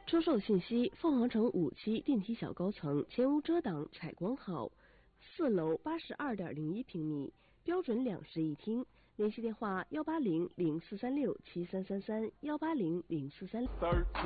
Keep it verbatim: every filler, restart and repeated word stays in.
出售信息：凤凰城五期电梯小高层，前无遮挡，采光好，四楼八十二点零一平米，标准两室一厅。联系电话：幺八零零四三六七三三三，幺八零零四三。